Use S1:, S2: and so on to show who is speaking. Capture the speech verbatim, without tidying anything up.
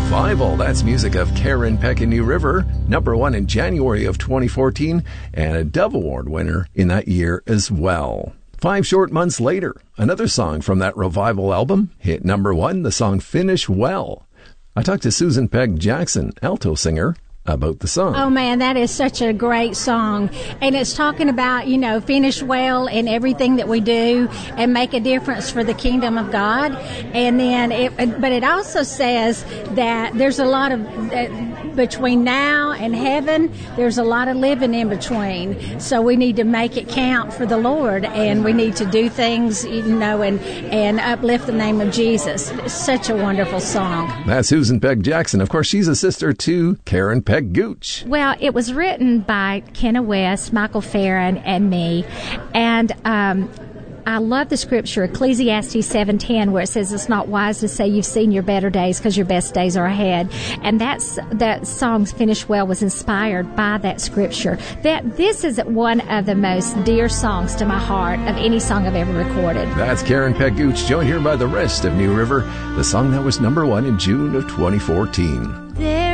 S1: Revival, that's music of Karen Peck and New River, number one in January of twenty fourteen, and a Dove Award winner in that year as well. Five short months later, another song from that Revival album hit number one, the song Finish Well. I talked to Susan Peg Jackson, alto singer, about the song.
S2: Oh man, that is such a great song. And it's talking about, you know, finish well in everything that we do and make a difference for the kingdom of God. And then it, but it also says that there's a lot of, that between now and heaven, there's a lot of living in between. So we need to make it count for the Lord, and we need to do things, you know, and, and uplift the name of Jesus. It's such a wonderful song.
S1: That's Susan Peg Jackson. Of course, she's a sister to Karen Peck Gooch.
S3: Well, it was written by Kenna West, Michael Farron, and me. And um, I love the scripture, Ecclesiastes seven ten, where it says it's not wise to say you've seen your better days because your best days are ahead. And that's, that song, Finish Well, was inspired by that scripture. That this is one of the most dear songs to my heart of any song I've ever recorded.
S1: That's Karen Peck Gooch, joined here by the rest of New River, the song that was number one in June of twenty fourteen.
S3: There